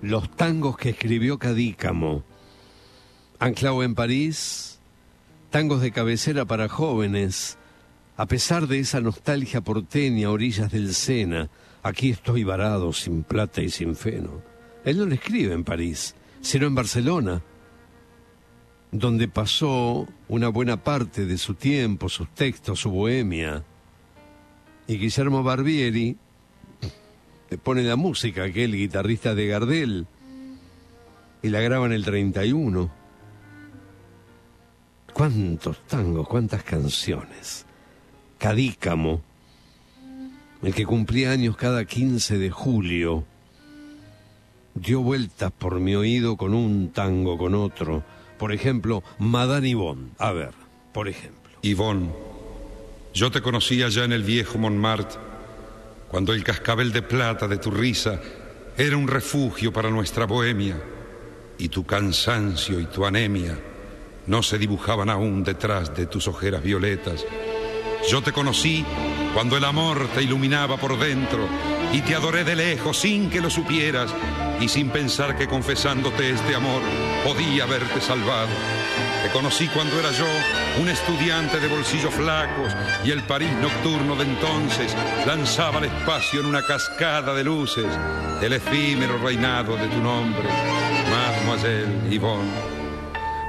Los tangos que escribió Cadícamo. Anclao en París, tangos de cabecera para jóvenes. A pesar de esa nostalgia porteña a orillas del Sena, aquí estoy varado sin plata y sin feno. Él no le escribe en París, sino en Barcelona, donde pasó una buena parte de su tiempo, sus textos, su bohemia. Y Guillermo Barbieri le pone la música, aquel guitarrista de Gardel, y la graba en el 31. ¿Cuántos tangos, cuántas canciones? Cadícamo, el que cumplía años cada 15 de julio, dio vueltas por mi oído con un tango, con otro. Por ejemplo, Madame Yvonne. A ver, por ejemplo. Yvonne, yo te conocí allá en el viejo Montmartre, cuando el cascabel de plata de tu risa era un refugio para nuestra bohemia, y tu cansancio y tu anemia no se dibujaban aún detrás de tus ojeras violetas. Yo te conocí cuando el amor te iluminaba por dentro, y te adoré de lejos sin que lo supieras, y sin pensar que confesándote este amor podía haberte salvado. Te conocí cuando era yo un estudiante de bolsillos flacos, y el París nocturno de entonces lanzaba al espacio en una cascada de luces el efímero reinado de tu nombre, Mademoiselle Yvonne.